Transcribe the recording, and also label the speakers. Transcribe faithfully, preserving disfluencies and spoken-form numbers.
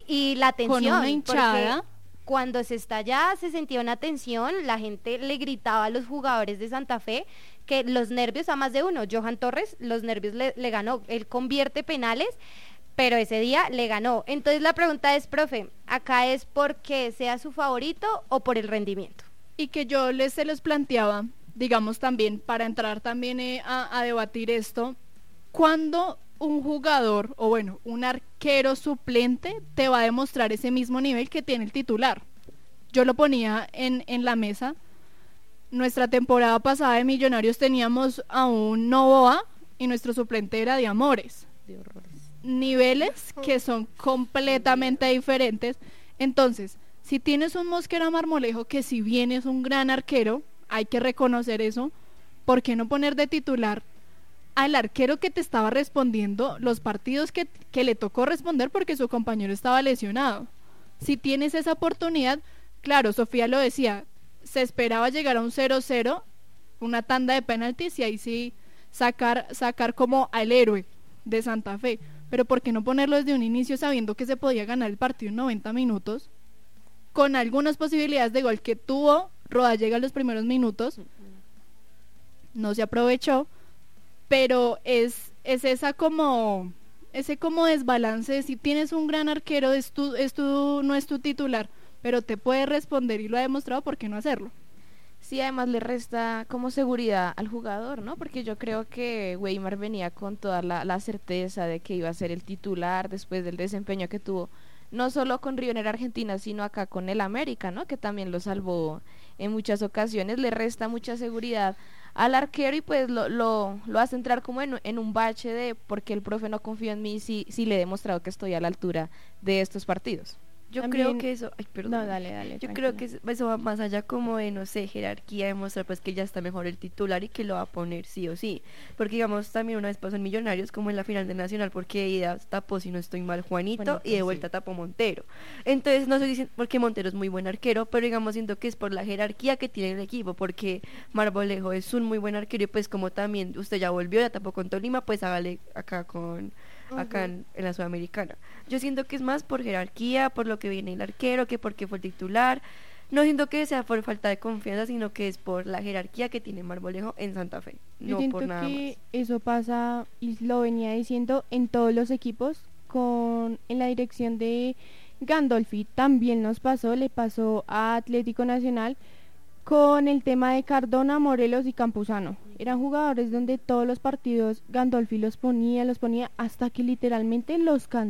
Speaker 1: Y la
Speaker 2: con
Speaker 1: tensión,
Speaker 2: una hinchada.
Speaker 1: porque cuando se estallaba se sentía una tensión, la gente le gritaba a los jugadores de Santa Fe que los nervios, a más de uno, Johan Torres, los nervios le, le ganó, él convierte penales, pero ese día le ganó. Entonces la pregunta es, profe, ¿acá es porque sea su favorito o por el rendimiento?
Speaker 2: Y que yo les se los planteaba, digamos también, para entrar también eh, a, a debatir esto, cuando un jugador, o bueno, un arquero suplente te va a demostrar ese mismo nivel que tiene el titular. Yo lo ponía en, en la mesa. Nuestra temporada pasada de Millonarios teníamos a un Novoa y nuestro suplente era de Amores.
Speaker 3: De horrores.
Speaker 2: Niveles que son completamente diferentes. Entonces, si tienes un Mosquera Marmolejo que si bien es un gran arquero, hay que reconocer eso, ¿por qué no poner de titular al arquero que te estaba respondiendo los partidos que, que le tocó responder porque su compañero estaba lesionado? Si tienes esa oportunidad, claro, Sofía lo decía, se esperaba llegar a un cero cero, una tanda de penaltis y ahí sí sacar, sacar como al héroe de Santa Fe, pero ¿por qué no ponerlo desde un inicio sabiendo que se podía ganar el partido en noventa minutos? Con algunas posibilidades de gol que tuvo Rodallega en los primeros minutos, no se aprovechó, pero es, es esa como ese como desbalance de si tienes un gran arquero, es tu, es tu, no es tu titular, pero te puede responder y lo ha demostrado, ¿por qué no hacerlo?
Speaker 3: Sí, además le resta como seguridad al jugador, ¿no? Porque yo creo que Weimar venía con toda la, la certeza de que iba a ser el titular después del desempeño que tuvo, no solo con River Argentina, sino acá con el América, ¿no? Que también lo salvó en muchas ocasiones. Le resta mucha seguridad al arquero y pues lo, lo, lo hace entrar como en, en un bache de porque el profe no confía en mí si, si le he demostrado que estoy a la altura de estos partidos.
Speaker 4: Yo
Speaker 5: También-
Speaker 4: creo que eso, ay, perdón.
Speaker 5: No, dale, dale.
Speaker 4: Yo
Speaker 5: tranquila.
Speaker 4: creo que eso- eso va más allá como de, no sé, jerarquía, demostrar pues que ya está mejor el titular y que lo va a poner sí o sí. Porque digamos, también una vez pasó en Millonarios, como en la final de Nacional, porque de ida tapó, si no estoy mal, Juanito,
Speaker 3: Juanito,
Speaker 4: y de
Speaker 3: sí.
Speaker 4: vuelta tapó Montero. Entonces, no estoy diciendo, porque Montero es muy buen arquero, pero digamos, siento que es por la jerarquía que tiene el equipo, porque Marbolejo es un muy buen arquero y pues como también usted ya volvió, ya tapó con Tolima, pues hágale acá con... acá en, en la Sudamericana. Yo siento que es más por jerarquía, por lo que viene el arquero, que porque fue el titular. No siento que sea por falta de confianza, sino que es por la jerarquía que tiene Marmolejo en Santa Fe.
Speaker 5: Yo
Speaker 4: No
Speaker 5: siento
Speaker 4: por nada
Speaker 5: que
Speaker 4: más.
Speaker 5: eso pasa, y lo venía diciendo, en todos los equipos, con en la dirección de Gandolfi también nos pasó, le pasó a Atlético Nacional con el tema de Cardona, Morelos y Campuzano. Eran jugadores donde todos los partidos Gandolfi los ponía, los ponía hasta que literalmente los cansaba.